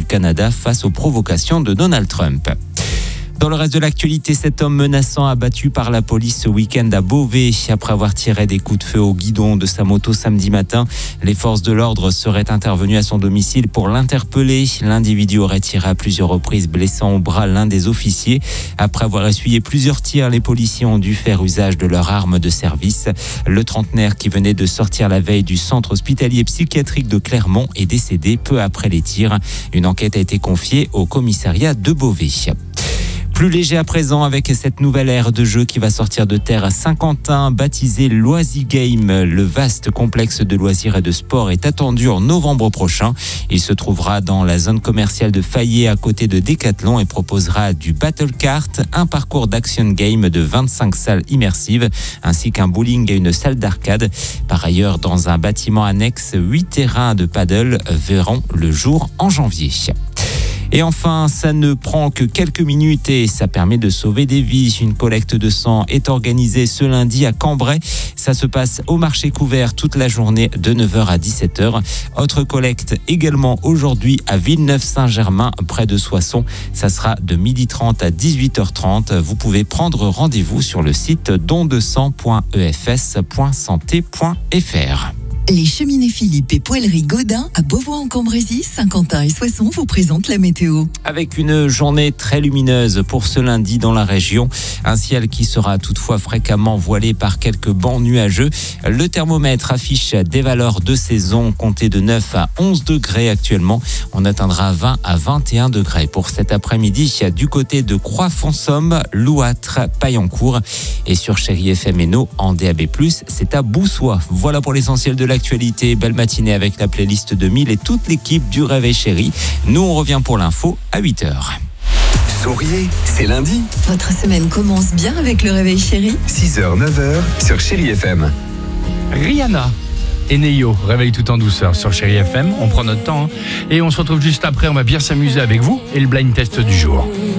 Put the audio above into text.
Canada face aux provocations de Donald Trump. Dans le reste de l'actualité, cet homme menaçant abattu par la police ce week-end à Beauvais. Après avoir tiré des coups de feu au guidon de sa moto samedi matin, les forces de l'ordre seraient intervenues à son domicile pour l'interpeller. L'individu aurait tiré à plusieurs reprises, blessant au bras l'un des officiers. Après avoir essuyé plusieurs tirs, les policiers ont dû faire usage de leur arme de service. Le trentenaire, qui venait de sortir la veille du centre hospitalier psychiatrique de Clermont, est décédé peu après les tirs. Une enquête a été confiée au commissariat de Beauvais. Plus léger à présent avec cette nouvelle ère de jeu qui va sortir de terre à Saint-Quentin, baptisé Loisigame. Le vaste complexe de loisirs et de sport est attendu en novembre prochain. Il se trouvera dans la zone commerciale de Fayet à côté de Decathlon et proposera du battle kart, un parcours d'action game de 25 salles immersives ainsi qu'un bowling et une salle d'arcade. Par ailleurs, dans un bâtiment annexe, 8 terrains de paddle verront le jour en janvier. Et enfin, ça ne prend que quelques minutes et ça permet de sauver des vies. Une collecte de sang est organisée ce lundi à Cambrai. Ça se passe au marché couvert toute la journée de 9h à 17h. Autre collecte également aujourd'hui à Villeneuve-Saint-Germain, près de Soissons. Ça sera de 12h30 à 18h30. Vous pouvez prendre rendez-vous sur le site dondesang.efs.santé.fr. Les cheminées Philippe et poêleries Godin à Beauvoir-en-Cambrésis, Saint-Quentin et Soissons vous présentent la météo. Avec une journée très lumineuse pour ce lundi dans la région, un ciel qui sera toutefois fréquemment voilé par quelques bancs nuageux. Le thermomètre affiche des valeurs de saison comptées de 9 à 11 degrés actuellement. On atteindra 20 à 21 degrés pour cet après-midi du côté de Croix-Fonsomme, Louâtre, Paillancourt et sur Chéri FM Hainaut en DAB+, c'est à Boussois. Voilà pour l'essentiel de l'actualité. Belle matinée avec la playlist de 1000 et toute l'équipe du Réveil Chéri. Nous, on revient pour l'info à 8h. Souriez, c'est lundi. Votre semaine commence bien avec le Réveil Chéri. 6h, 9h sur Chéri FM. Rihanna et Neyo, réveille tout en douceur sur Chéri FM. On prend notre temps et on se retrouve juste après. On va bien s'amuser avec vous et le blind test du jour.